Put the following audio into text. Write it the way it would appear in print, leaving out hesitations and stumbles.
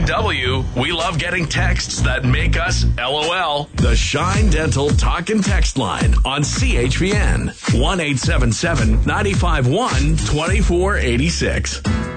W, we love getting texts that make us LOL. The Shine Dental Talk and Text line on CHPN. 1-877-951-2486.